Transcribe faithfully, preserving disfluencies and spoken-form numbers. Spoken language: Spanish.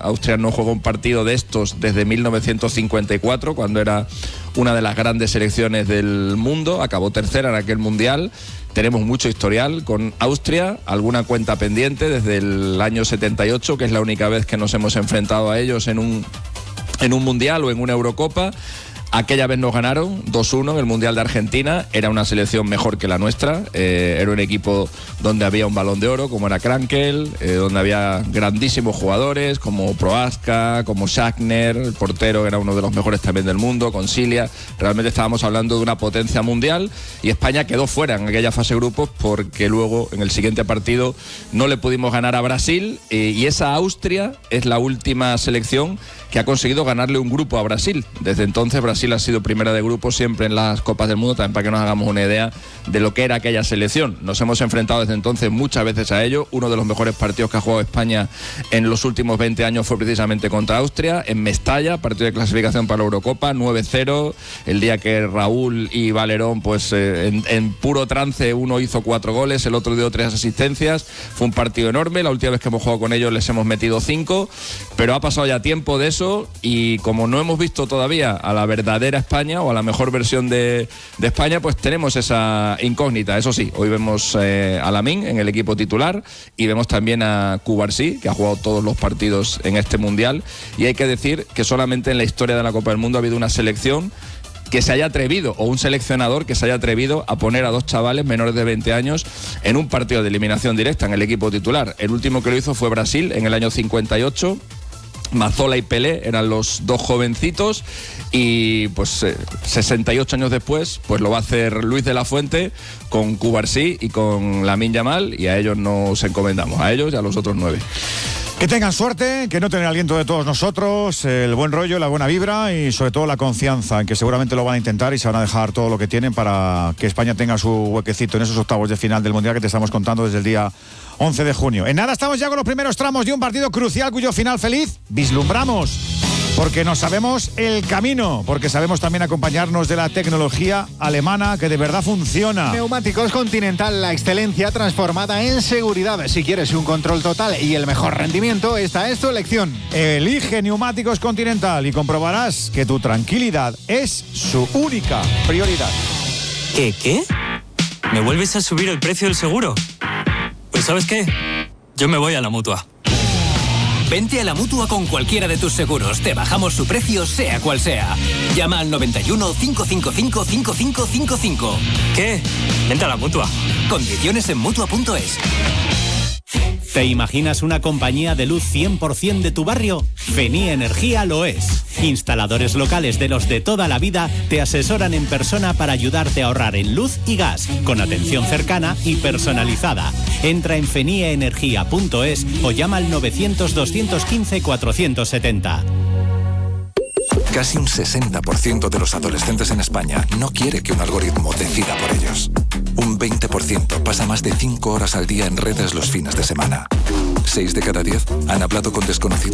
Austria no juega un partido de estos desde mil novecientos cincuenta y cuatro, cuando era una de las grandes selecciones del mundo. Acabó tercera en aquel mundial. Tenemos mucho historial con Austria, alguna cuenta pendiente desde el año setenta y ocho, que es la única vez que nos hemos enfrentado a ellos en un, en un mundial o en una Eurocopa. Aquella vez nos ganaron dos uno en el Mundial de Argentina. Era una selección mejor que la nuestra. Eh, era un equipo donde había un Balón de Oro, como era Krankel, eh, donde había grandísimos jugadores, como Prohaska, como Schachner, el portero era uno de los mejores también del mundo, con Cilia. Realmente estábamos hablando de una potencia mundial, y España quedó fuera en aquella fase de grupos porque luego, en el siguiente partido, no le pudimos ganar a Brasil, eh, y esa Austria es la última selección que ha conseguido ganarle un grupo a Brasil. Desde entonces Brasil ha sido primera de grupo siempre en las Copas del Mundo, también para que nos hagamos una idea de lo que era aquella selección. Nos hemos enfrentado desde entonces muchas veces a ello. Uno de los mejores partidos que ha jugado España en los últimos veinte años fue precisamente contra Austria, en Mestalla, partido de clasificación para la Eurocopa, nueve cero, el día que Raúl y Valerón, pues eh, en, en puro trance, uno hizo cuatro goles, el otro dio tres asistencias. Fue un partido enorme. La última vez que hemos jugado con ellos les hemos metido cinco, pero ha pasado ya tiempo de eso. Y como no hemos visto todavía a la verdadera España o a la mejor versión de, de España, pues tenemos esa incógnita. Eso sí, hoy vemos eh, a Lamine en el equipo titular y vemos también a Cubarsí, que ha jugado todos los partidos en este Mundial, y hay que decir que solamente en la historia de la Copa del Mundo ha habido una selección que se haya atrevido, o un seleccionador que se haya atrevido a poner a dos chavales menores de veinte años en un partido de eliminación directa en el equipo titular. El último que lo hizo fue Brasil en el año cincuenta y ocho. Mazzola y Pelé eran los dos jovencitos, y pues eh, sesenta y ocho años después pues lo va a hacer Luis de la Fuente con Cubarsí y con Lamine Yamal, y a ellos nos encomendamos, a ellos y a los otros nueve. Que tengan suerte, que no tengan el aliento de todos nosotros, el buen rollo, la buena vibra y sobre todo la confianza en que seguramente lo van a intentar y se van a dejar todo lo que tienen para que España tenga su huequecito en esos octavos de final del Mundial que te estamos contando desde el día once de junio. En nada, estamos ya con los primeros tramos de un partido crucial cuyo final feliz vislumbramos, porque nos sabemos el camino, porque sabemos también acompañarnos de la tecnología alemana que de verdad funciona. Neumáticos Continental, la excelencia transformada en seguridad. Si quieres un control total y el mejor rendimiento, esta es tu elección. Elige Neumáticos Continental y comprobarás que tu tranquilidad es su única prioridad. ¿Qué, qué? ¿Me vuelves a subir el precio del seguro? Pues ¿sabes qué? Yo me voy a la Mutua. Vente a la Mutua con cualquiera de tus seguros. Te bajamos su precio, sea cual sea. Llama al noventa y uno, cinco cinco cinco, cinco cinco cinco cinco. ¿Qué? Vente a la Mutua. Condiciones en Mutua punto es. ¿Te imaginas una compañía de luz cien por ciento de tu barrio? Feni Energía lo es. Instaladores locales de los de toda la vida te asesoran en persona para ayudarte a ahorrar en luz y gas, con atención cercana y personalizada. Entra en feni energía punto es o llama al novecientos, doscientos quince, cuatrocientos setenta. Casi un sesenta por ciento de los adolescentes en España no quiere que un algoritmo decida por ellos. Un veinte por ciento pasa más de cinco horas al día en redes los fines de semana. seis de cada diez han hablado con desconocidos